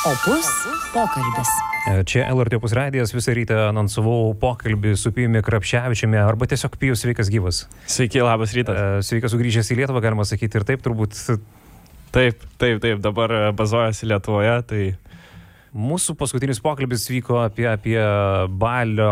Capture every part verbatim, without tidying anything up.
Opus pokalbis. Čia L R T Opus radijas, visą rytą anonsavau pokalbį su Pijumi Krapševičiumi, arba tiesiog Pijus, sveikas gyvas. Sveiki, labas rytas. Sveikas sugrįžęs į Lietuvą, galima sakyti, ir taip turbūt. Taip, taip, taip, dabar bazuojasi Lietuvoje, tai... Mūsų paskutinis pokalbis vyko apie, apie Balio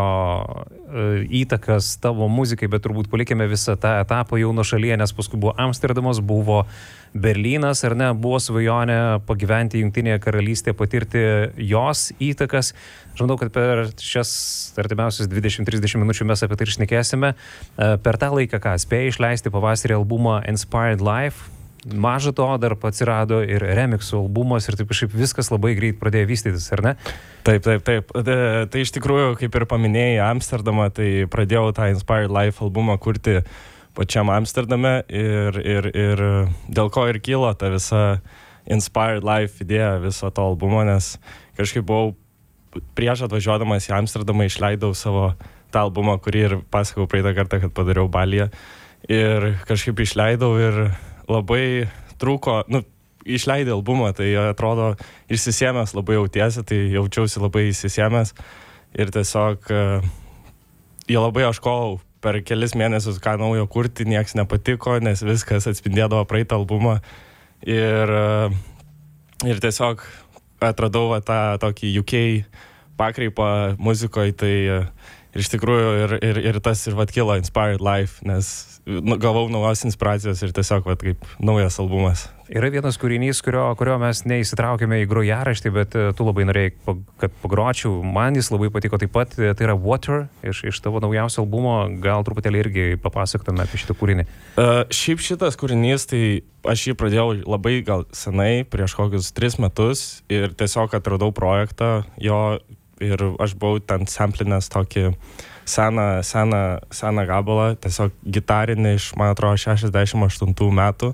įtakas tavo muzikai, bet turbūt palikime visą tą etapą jau nuo šalyje, nes paskui buvo Amsterdamas, buvo Berlynas, ar ne, buvo svajonė pagyventi Jungtinėje karalystėje, patirti jos įtakas. Žinau, kad per šias artimiausias dvidešimt trisdešimt minučių mes apie tai ir šnekėsime. Per tą laiką, ką spėjai išleisti pavasarį albumą Inspired Life, maža to dar atsirado ir remixų albumas ir taip kažkaip viskas labai greit pradėjo vystytis, ar ne? Taip, taip, taip. Tai iš tikrųjų, kaip ir paminėjai Amsterdamą, tai pradėjau tą Inspired Life albumą kurti pačiam Amsterdame ir, ir, ir dėl ko ir kilo ta visa Inspired Life idėja viso to albumo, nes kažkaip buvau prieš atvažiuodamas į Amsterdamą išleidau savo tą albumą, kurį ir pasakau praeitą kartą, kad padariau Balyje, ir kažkaip išleidau ir labai trūko, nu, išleidai albumą, tai atrodo išsisėmęs labai jautiesi, tai jaučiausi labai išsisėmęs ir tiesiog uh, jie labai ieškojau per kelis mėnesius, ką naujo kurti, nieks nepatiko, nes viskas atspindėdavo praeitą albumą ir, uh, ir tiesiog atradau va, tą tokį U K pakreipą muzikoje, tai uh, ir iš tikrųjų ir, ir, ir tas ir vat kilo Inspired Life, nes nu, gavau naujos inspiracijos ir tiesiog vat kaip naujas albumas. Yra vienas kūrinys, kurio, kurio mes neįsitraukėme į grojaraštį, bet tu labai norėjai, kad pagročiau. Man jis labai patiko taip pat, tai yra Water iš, iš tavo naujausio albumo. Gal truputėlį irgi papasaktume apie šitą kūrinį. Uh, šiaip šitas kūrinys, tai aš jį pradėjau labai gal senai, prieš kokius tris metus ir tiesiog atradau projektą jo ir aš buvau ten samplinęs tokį seną, seną, seną gabalą, tiesiog gitarinį iš, man atrodo, šešiasdešimt aštuntų metų.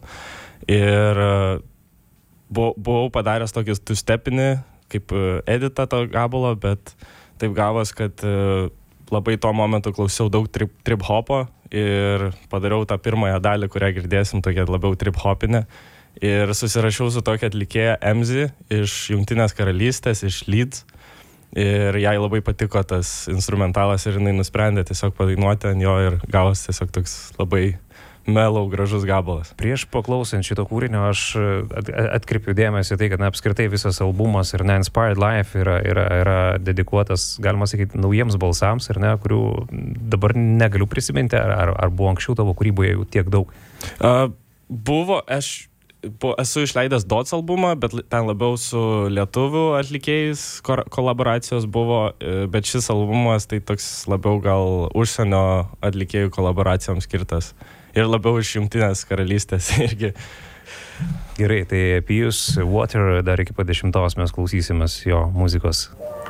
Ir buvau, buvau padaręs tokį two-stepinį, kaip editą to gabalo, bet taip gavos, kad labai tuo momentu klausiau daug trip, trip-hopo ir padariau tą pirmąją dalį, kurią girdėsim, tokia labiau trip-hopinė. Ir susirašiau su tokia atlikėja Emzy iš Jungtinės karalystės, iš Leeds. Ir jai labai patiko tas instrumentalas ir jinai nusprendė tiesiog padainuoti ant jo ir gavos tiesiog toks labai mellow, gražus gabalas. Prieš paklausant šito kūrinio aš atkreipiu dėmesį tai, kad na, apskritai visas albumas ir ne Inspired Life yra, yra, yra dedikuotas, galima sakyti, naujiems balsams, ir ne, kurių dabar negaliu prisiminti, ar, ar, ar buvo anksčiau tavo kūryboje jau tiek daug? Uh, buvo, aš Bu, esu išleidęs Dots albumą, bet ten labiau su lietuvių atlikėjais kolaboracijos buvo, bet šis albumas tai toks labiau gal užsienio atlikėjų kolaboracijoms skirtas ir labiau iš Jungtinės karalystės irgi. Gerai, tai Pijus Water dar iki pat dešimtos mes klausysimės jo muzikos.